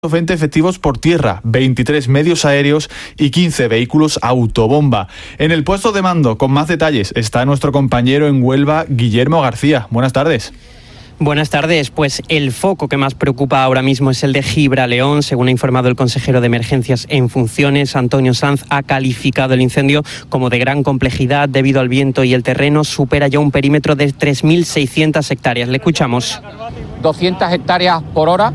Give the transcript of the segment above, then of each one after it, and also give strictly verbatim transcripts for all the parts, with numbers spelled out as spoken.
veinte efectivos por tierra, veintitrés medios aéreos y quince vehículos autobomba. En el puesto de mando, con más detalles, está nuestro compañero en Huelva, Guillermo García. Buenas tardes. Buenas tardes. Pues el foco que más preocupa ahora mismo es el de Gibraleón. Según ha informado el consejero de Emergencias en funciones, Antonio Sanz, ha calificado el incendio como de gran complejidad debido al viento y el terreno supera ya un perímetro de tres mil seiscientas hectáreas. Le escuchamos. doscientas hectáreas por hora.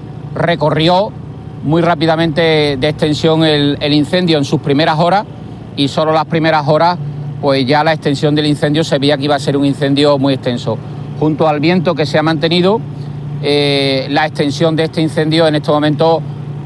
Recorrió muy rápidamente de extensión el, el incendio en sus primeras horas y solo las primeras horas pues ya la extensión del incendio se veía que iba a ser un incendio muy extenso. Junto al viento que se ha mantenido, eh, la extensión de este incendio en este momento,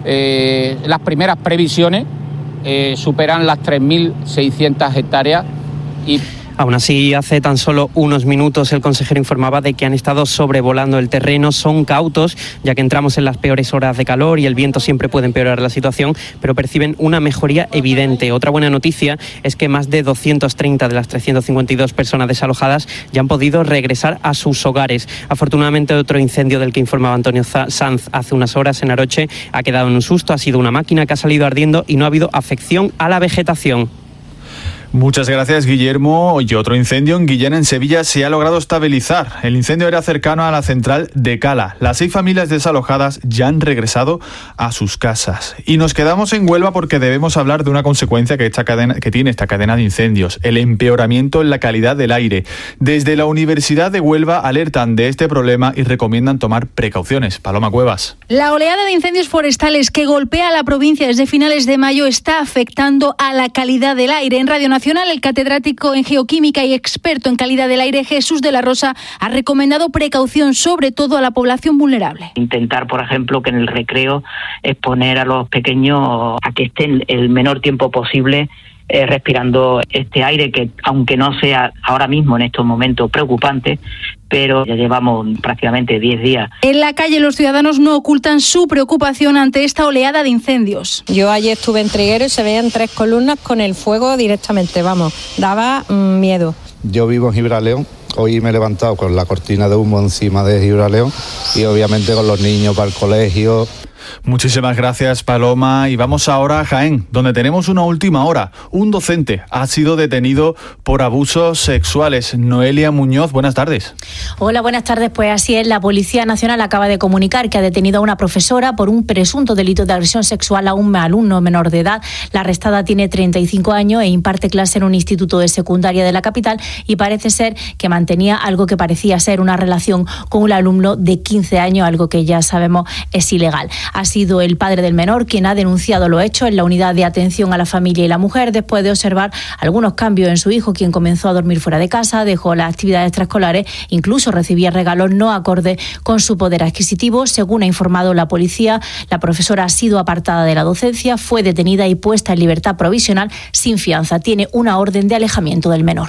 eh, las primeras previsiones eh, superan las tres mil seiscientas hectáreas y... Aún así, hace tan solo unos minutos el consejero informaba de que han estado sobrevolando el terreno. Son cautos, ya que entramos en las peores horas de calor y el viento siempre puede empeorar la situación, pero perciben una mejoría evidente. Otra buena noticia es que más de doscientas treinta de las trescientas cincuenta y dos personas desalojadas ya han podido regresar a sus hogares. Afortunadamente, otro incendio del que informaba Antonio Sanz hace unas horas en Aroche ha quedado en un susto. Ha sido una máquina que ha salido ardiendo y no ha habido afección a la vegetación. Muchas gracias, Guillermo. Y otro incendio en Guillena, en Sevilla, se ha logrado estabilizar. El incendio era cercano a la central de Cala. Las seis familias desalojadas ya han regresado a sus casas. Y nos quedamos en Huelva porque debemos hablar de una consecuencia que, esta cadena, que tiene esta cadena de incendios, el empeoramiento en la calidad del aire. Desde la Universidad de Huelva alertan de este problema y recomiendan tomar precauciones. Paloma Cuevas. La oleada de incendios forestales que golpea a la provincia desde finales de mayo está afectando a la calidad del aire. En Radio Nacional, el catedrático en geoquímica y experto en calidad del aire, Jesús de la Rosa, ha recomendado precaución sobre todo a la población vulnerable. Intentar, por ejemplo, que en el recreo exponer a los pequeños a que estén el menor tiempo posible eh, respirando este aire que, aunque no sea ahora mismo en estos momentos preocupante, pero ya llevamos prácticamente diez días. En la calle los ciudadanos no ocultan su preocupación ante esta oleada de incendios. Yo ayer estuve en Triguero y se veían tres columnas con el fuego directamente, vamos, daba mmm, miedo. Yo vivo en Gibraleón, hoy me he levantado con la cortina de humo encima de Gibraleón y obviamente con los niños para el colegio. Muchísimas gracias, Paloma. Y vamos ahora a Jaén, donde tenemos una última hora. Un docente ha sido detenido por abusos sexuales. Noelia Muñoz, buenas tardes. Hola, buenas tardes. Pues así es, la Policía Nacional acaba de comunicar que ha detenido a una profesora por un presunto delito de agresión sexual a un alumno menor de edad. La arrestada tiene treinta y cinco años e imparte clase en un instituto de secundaria de la capital y parece ser que mantenía algo que parecía ser una relación con un alumno de quince años, algo que ya sabemos es ilegal. Ha sido el padre del menor quien ha denunciado los hechos en la unidad de atención a la familia y la mujer después de observar algunos cambios en su hijo, quien comenzó a dormir fuera de casa, dejó las actividades extraescolares, incluso recibía regalos no acordes con su poder adquisitivo. Según ha informado la policía, la profesora ha sido apartada de la docencia, fue detenida y puesta en libertad provisional sin fianza. Tiene una orden de alejamiento del menor.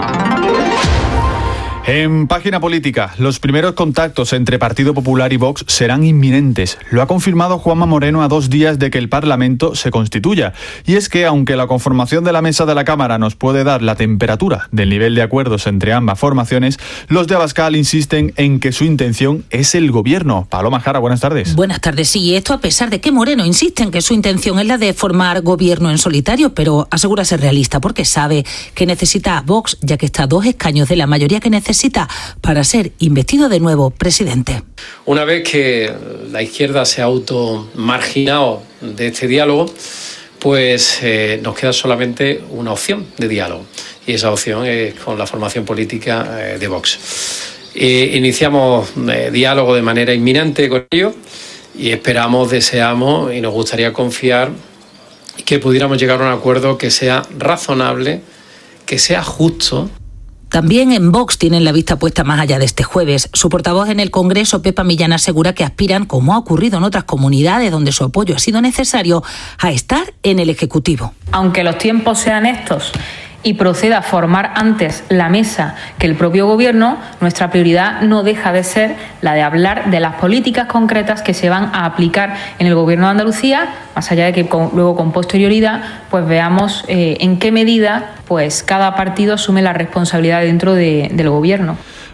En Página Política, los primeros contactos entre Partido Popular y Vox serán inminentes. Lo ha confirmado Juanma Moreno a dos días de que el Parlamento se constituya. Y es que, aunque la conformación de la mesa de la Cámara nos puede dar la temperatura del nivel de acuerdos entre ambas formaciones, los de Abascal insisten en que su intención es el gobierno. Paloma Jara, buenas tardes. Buenas tardes, sí. Esto a pesar de que Moreno insiste en que su intención es la de formar gobierno en solitario, pero asegura ser realista porque sabe que necesita a Vox, ya que está a dos escaños de la mayoría que necesita para ser investido de nuevo presidente. Una vez que la izquierda se ha automarginado de este diálogo, pues eh, nos queda solamente una opción de diálogo, y esa opción es con la formación política eh, de Vox. Eh, iniciamos eh, diálogo de manera inminente con ellos y esperamos, deseamos y nos gustaría confiar que pudiéramos llegar a un acuerdo que sea razonable, que sea justo. También en Vox tienen la vista puesta más allá de este jueves. Su portavoz en el Congreso, Pepa Millán, asegura que aspiran, como ha ocurrido en otras comunidades donde su apoyo ha sido necesario, a estar en el Ejecutivo. Aunque los tiempos sean estos y proceda a formar antes la mesa que el propio Gobierno, nuestra prioridad no deja de ser la de hablar de las políticas concretas que se van a aplicar en el Gobierno de Andalucía, más allá de que con, luego con posterioridad pues veamos eh, en qué medida pues cada partido asume la responsabilidad dentro de, del Gobierno.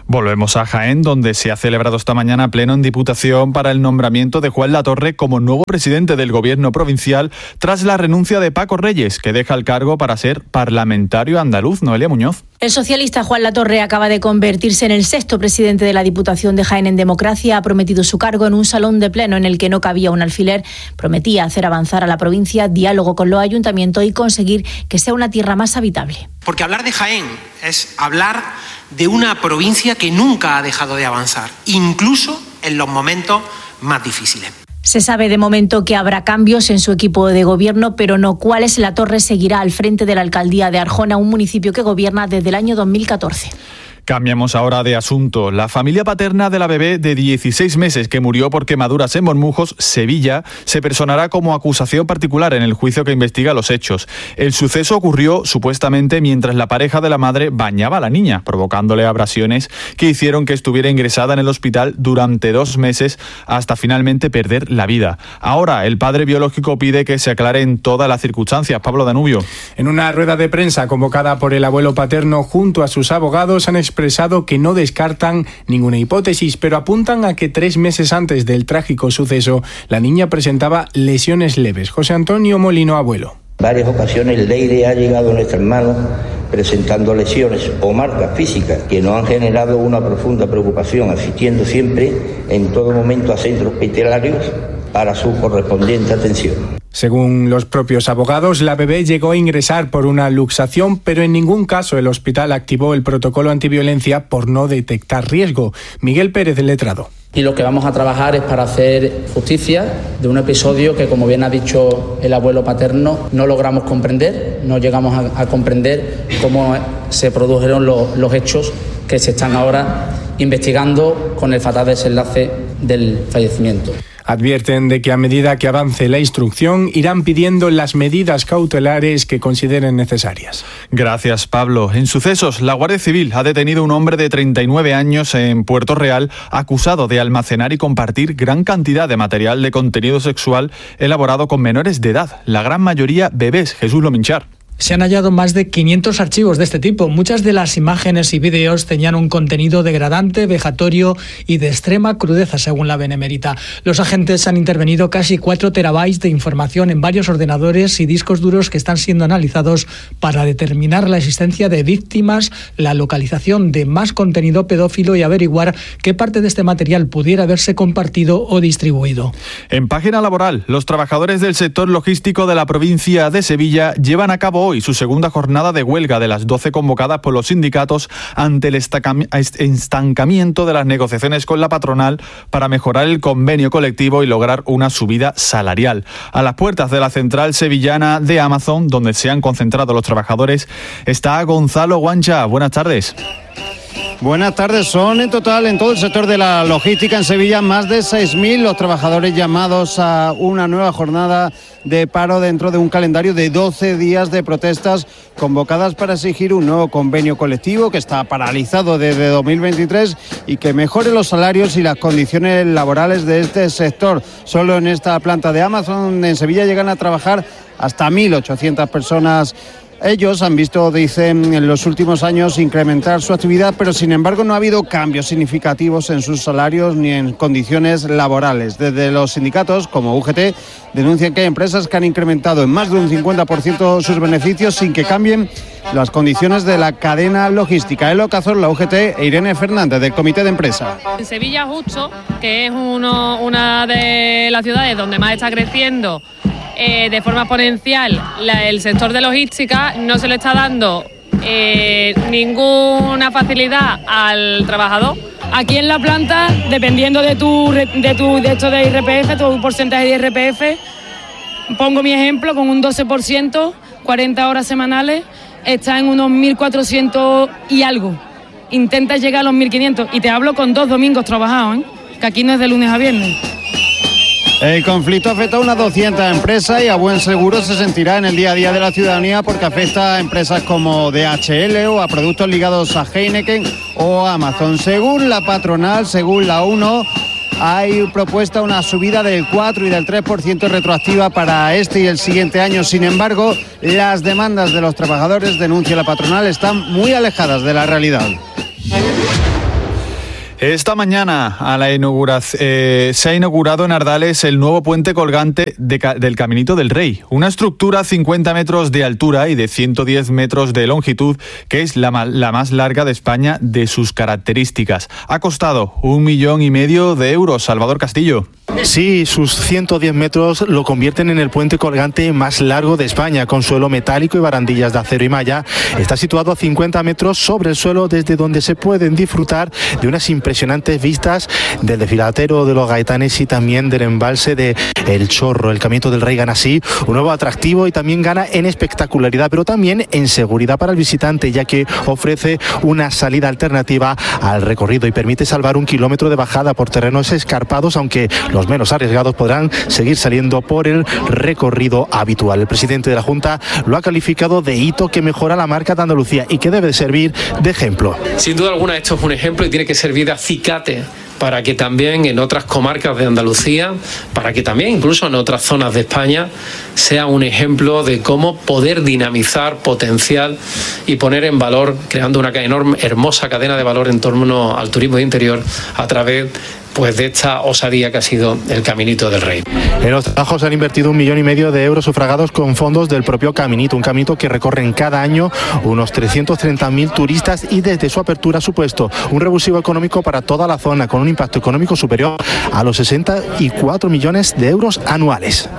Volvemos a Jaén, donde se ha celebrado esta mañana pleno en Diputación para el nombramiento de Juan Latorre como nuevo presidente del Gobierno provincial tras la renuncia de Paco Reyes, que deja el cargo para ser parlamentario andaluz. Noelia Muñoz. El socialista Juan Latorre acaba de convertirse en el sexto presidente de la Diputación de Jaén en democracia. Ha prometido su cargo en un salón de pleno en el que no cabía un alfiler. Prometía hacer avanzar a la provincia, diálogo con los ayuntamientos y conseguir que sea una tierra más habitable. Porque hablar de Jaén es hablar de una provincia que nunca ha dejado de avanzar, incluso en los momentos más difíciles. Se sabe de momento que habrá cambios en su equipo de gobierno, pero no cuáles. Latorre seguirá al frente de la alcaldía de Arjona, un municipio que gobierna desde el año dos mil catorce. Cambiamos ahora de asunto. La familia paterna de la bebé de dieciséis meses que murió por quemaduras en Bormujos, Sevilla, se personará como acusación particular en el juicio que investiga los hechos. El suceso ocurrió supuestamente mientras la pareja de la madre bañaba a la niña, provocándole abrasiones que hicieron que estuviera ingresada en el hospital durante dos meses hasta finalmente perder la vida. Ahora el padre biológico pide que se aclaren todas las circunstancias. Pablo Danubio. En una rueda de prensa convocada por el abuelo paterno junto a sus abogados han expresado expresado que no descartan ninguna hipótesis, pero apuntan a que tres meses antes del trágico suceso, la niña presentaba lesiones leves. José Antonio Molino, abuelo. En varias ocasiones Leire ha llegado a nuestras manos presentando lesiones o marcas físicas que nos han generado una profunda preocupación, asistiendo siempre en todo momento a centros hospitalarios para su correspondiente atención. Según los propios abogados, la bebé llegó a ingresar por una luxación, pero en ningún caso el hospital activó el protocolo antiviolencia por no detectar riesgo. Miguel Pérez, letrado. Y lo que vamos a trabajar es para hacer justicia de un episodio que, como bien ha dicho el abuelo paterno, no logramos comprender, no llegamos a, a comprender cómo se produjeron lo, los hechos que se están ahora investigando con el fatal desenlace del fallecimiento. Advierten de que a medida que avance la instrucción irán pidiendo las medidas cautelares que consideren necesarias. Gracias, Pablo. En sucesos, la Guardia Civil ha detenido a un hombre de treinta y nueve años en Puerto Real acusado de almacenar y compartir gran cantidad de material de contenido sexual elaborado con menores de edad, la gran mayoría bebés. Jesús Lominchar. Se han hallado más de quinientos archivos de este tipo. Muchas de las imágenes y vídeos tenían un contenido degradante, vejatorio y de extrema crudeza, según la Benemérita. Los agentes han intervenido casi cuatro terabytes de información en varios ordenadores y discos duros que están siendo analizados para determinar la existencia de víctimas, la localización de más contenido pedófilo y averiguar qué parte de este material pudiera haberse compartido o distribuido. En página laboral, los trabajadores del sector logístico de la provincia de Sevilla llevan a cabo hoy su segunda jornada de huelga de las doce convocadas por los sindicatos ante el estancamiento de las negociaciones con la patronal para mejorar el convenio colectivo y lograr una subida salarial. A las puertas de la central sevillana de Amazon, donde se han concentrado los trabajadores, está Gonzalo Guancha. Buenas tardes. Buenas tardes. Son en total en todo el sector de la logística en Sevilla más de seis mil los trabajadores llamados a una nueva jornada de paro dentro de un calendario de doce días de protestas convocadas para exigir un nuevo convenio colectivo que está paralizado desde dos mil veintitrés y que mejore los salarios y las condiciones laborales de este sector. Solo en esta planta de Amazon en Sevilla llegan a trabajar hasta mil ochocientas personas. Ellos han visto, dicen, en los últimos años incrementar su actividad, pero sin embargo no ha habido cambios significativos en sus salarios ni en condiciones laborales. Desde los sindicatos, como U G T, denuncian que hay empresas que han incrementado en más de un cincuenta por ciento sus beneficios sin que cambien las condiciones de la cadena logística. Elo Cazorla, U G T, e Irene Fernández, del Comité de Empresa. En Sevilla justo, que es uno, una de las ciudades donde más está creciendo Eh, de forma exponencial la, el sector de logística, no se le está dando eh, ninguna facilidad al trabajador. Aquí en la planta, dependiendo de tu de tu de esto de I R P F, tu porcentaje de I R P F, pongo mi ejemplo, con un doce por ciento, cuarenta horas semanales, está en unos mil cuatrocientos y algo. Intenta llegar a los mil quinientos y te hablo con dos domingos trabajados, ¿eh? Que aquí no es de lunes a viernes. El conflicto afecta a unas doscientas empresas y a buen seguro se sentirá en el día a día de la ciudadanía porque afecta a empresas como D H L o a productos ligados a Heineken o Amazon. Según la patronal, según la UNO, hay propuesta una subida del cuatro y del tres por ciento retroactiva para este y el siguiente año. Sin embargo, las demandas de los trabajadores, denuncia la patronal, están muy alejadas de la realidad. Esta mañana a la inauguración, eh, se ha inaugurado en Ardales el nuevo puente colgante de, del Caminito del Rey, una estructura a cincuenta metros de altura y de ciento diez metros de longitud, que es la, la más larga de España de sus características. Ha costado un millón y medio de euros. Salvador Castillo. Sí, sus ciento diez metros lo convierten en el puente colgante más largo de España, con suelo metálico y barandillas de acero y malla. Está situado a cincuenta metros sobre el suelo, desde donde se pueden disfrutar de unas impresionantes vistas del desfiladero de los Gaitanes y también del embalse de El Chorro. El Caminito del Rey gana así un nuevo atractivo y también gana en espectacularidad, pero también en seguridad para el visitante, ya que ofrece una salida alternativa al recorrido y permite salvar un kilómetro de bajada por terrenos escarpados, aunque los menos arriesgados podrán seguir saliendo por el recorrido habitual. El presidente de la Junta lo ha calificado de hito que mejora la marca de Andalucía y que debe servir de ejemplo. Sin duda alguna esto es un ejemplo y tiene que servir de acicate para que también en otras comarcas de Andalucía, para que también incluso en otras zonas de España sea un ejemplo de cómo poder dinamizar, potenciar y poner en valor, creando una enorme, hermosa cadena de valor en torno al turismo de interior a través pues de esta osadía que ha sido el Caminito del Rey. En los trabajos han invertido un millón y medio de euros sufragados con fondos del propio Caminito, un caminito que recorren cada año unos trescientos treinta mil turistas y desde su apertura ha supuesto un revulsivo económico para toda la zona, con un impacto económico superior a los sesenta y cuatro millones de euros anuales.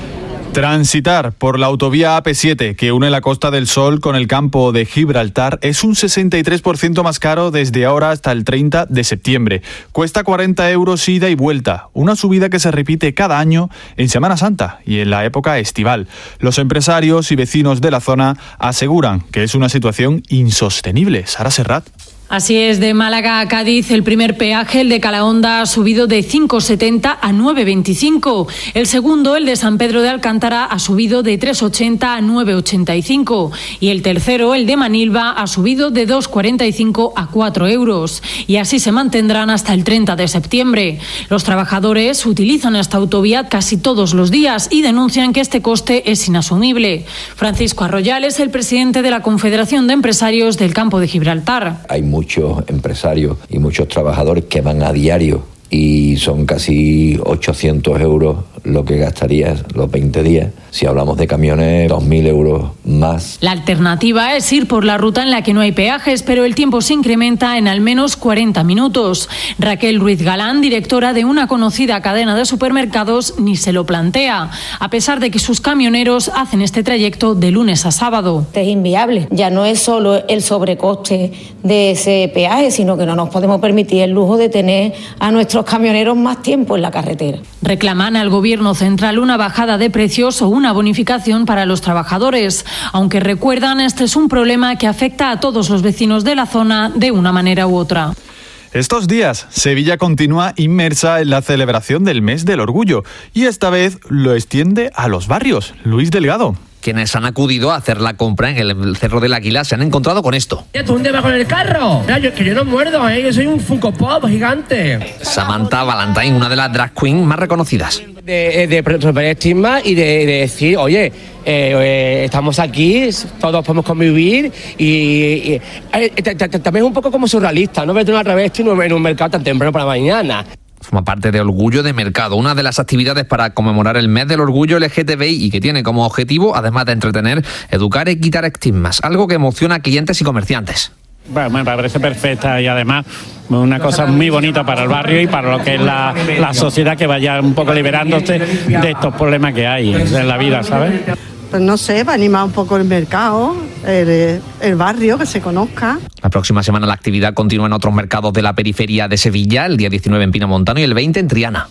Transitar por la autovía A P siete, que une la Costa del Sol con el campo de Gibraltar, es un sesenta y tres por ciento más caro desde ahora hasta el treinta de septiembre. Cuesta cuarenta euros ida y vuelta, una subida que se repite cada año en Semana Santa y en la época estival. Los empresarios y vecinos de la zona aseguran que es una situación insostenible. Sara Serrat. Así es, de Málaga a Cádiz, el primer peaje, el de Calahonda, ha subido de cinco ochenta a nueve veinticinco. El segundo, el de San Pedro de Alcántara, ha subido de tres ochenta a nueve ochenta y cinco. Y el tercero, el de Manilva, ha subido de dos cuarenta y cinco a cuatro euros. Y así se mantendrán hasta el treinta de septiembre. Los trabajadores utilizan esta autovía casi todos los días y denuncian que este coste es inasumible. Francisco Arroyal es el presidente de la Confederación de Empresarios del Campo de Gibraltar. Hay muchos empresarios y muchos trabajadores que van a diario y son casi ochocientos euros lo que gastarías los veinte días. Si hablamos de camiones, dos mil euros más. La alternativa es ir por la ruta en la que no hay peajes, pero el tiempo se incrementa en al menos cuarenta minutos. Raquel Ruiz Galán, directora de una conocida cadena de supermercados, ni se lo plantea, a pesar de que sus camioneros hacen este trayecto de lunes a sábado. Es inviable. Ya no es solo el sobrecoste de ese peaje, sino que no nos podemos permitir el lujo de tener a nuestros camioneros más tiempo en la carretera. Reclaman al Gobierno central una bajada de precios o una bonificación para los trabajadores, aunque recuerdan este es un problema que afecta a todos los vecinos de la zona de una manera u otra. Estos días, Sevilla continúa inmersa en la celebración del Mes del Orgullo y esta vez lo extiende a los barrios. Luis Delgado. Quienes han acudido a hacer la compra en el Cerro del Águila se han encontrado con esto. ¿Dónde va con el carro? Mira, yo, que yo no muerdo, ¿eh? Yo soy un Funko Pop gigante. Samantha Valentine, una de las drag queens más reconocidas. De, de romper estigma y de, de decir, oye, eh, eh, estamos aquí, todos podemos convivir y, y eh, también es un poco como surrealista, ¿no? Verte una travesti en un mercado tan temprano para mañana. Forma parte de Orgullo de Mercado, una de las actividades para conmemorar el mes del orgullo L G T B I y que tiene como objetivo, además de entretener, educar y quitar estigmas, algo que emociona a clientes y comerciantes. Bueno, me parece perfecta y además una cosa muy bonita para el barrio y para lo que es la, la sociedad, que vaya un poco liberándose de estos problemas que hay en la vida, ¿sabes? Pues no sé, para animar un poco el mercado, el, el barrio, que se conozca. La próxima semana la actividad continúa en otros mercados de la periferia de Sevilla, el día diecinueve en Pinamontano y el veinte en Triana.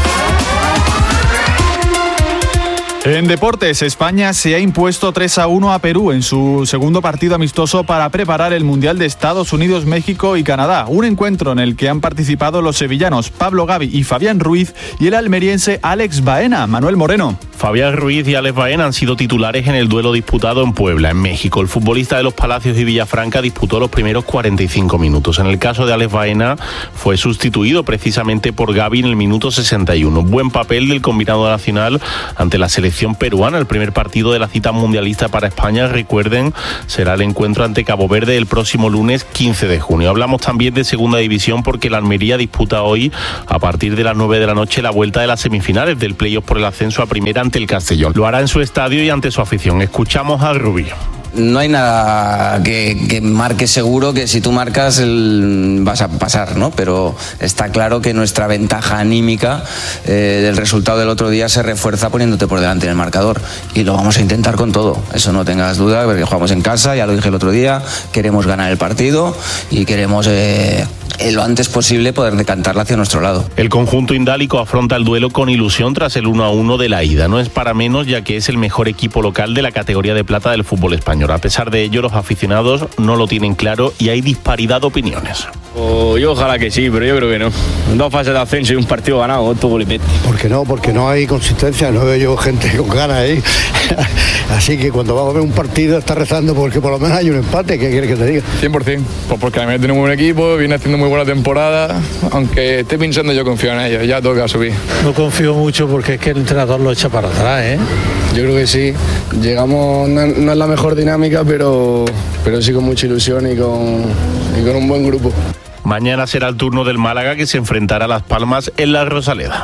En deportes, España se ha impuesto tres a uno a Perú en su segundo partido amistoso para preparar el Mundial de Estados Unidos, México y Canadá. Un encuentro en el que han participado los sevillanos Pablo Gavi y Fabián Ruiz y el almeriense Alex Baena. Manuel Moreno. Fabián Ruiz y Alex Baena han sido titulares en el duelo disputado en Puebla, en México. El futbolista de los Palacios y Villafranca disputó los primeros cuarenta y cinco minutos. En el caso de Alex Baena, fue sustituido precisamente por Gavi en el minuto sesenta y uno. Buen papel del combinado nacional ante la selección peruana. El primer partido de la cita mundialista para España, recuerden, será el encuentro ante Cabo Verde el próximo lunes quince de junio. Hablamos también de segunda división porque la Almería disputa hoy, a partir de las nueve de la noche, la vuelta de las semifinales del playoff por el ascenso a primera ante el Castellón. Lo hará en su estadio y ante su afición. Escuchamos al Rubio. No hay nada que, que marque seguro que si tú marcas el, vas a pasar, ¿no? Pero está claro que nuestra ventaja anímica eh, del resultado del otro día se refuerza poniéndote por delante en el marcador, y lo vamos a intentar con todo, eso no tengas duda, porque jugamos en casa, ya lo dije el otro día, queremos ganar el partido y queremos eh, lo antes posible poder decantarla hacia nuestro lado. El conjunto indálico afronta el duelo con ilusión tras el uno a uno de la ida. No es para menos, ya que es el mejor equipo local de la categoría de plata del fútbol español. A pesar de ello, los aficionados no lo tienen claro y hay disparidad de opiniones. Oh, yo ojalá que sí, pero yo creo que no. Dos fases de ascenso y un partido ganado, otro golipete. ¿Por qué no? Porque no hay consistencia, no veo yo gente con ganas ahí. Así que cuando vamos a ver un partido está rezando porque por lo menos hay un empate. ¿Qué quieres que te diga? cien por ciento, pues porque además tiene un buen equipo, viene haciendo muy buena temporada, aunque esté pensando, yo confío en ellos, ya toca subir. No confío mucho porque es que el entrenador lo echa para atrás, ¿eh? Yo creo que sí, llegamos, no, no es la mejor dinámica, pero, pero sí con mucha ilusión y con, y con un buen grupo. Mañana será el turno del Málaga, que se enfrentará a Las Palmas en la Rosaleda.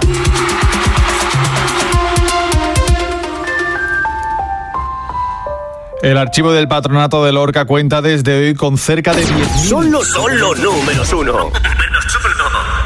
El archivo del Patronato de Lorca cuenta desde hoy con cerca de diez mil... Son los, son los números uno. Números uno.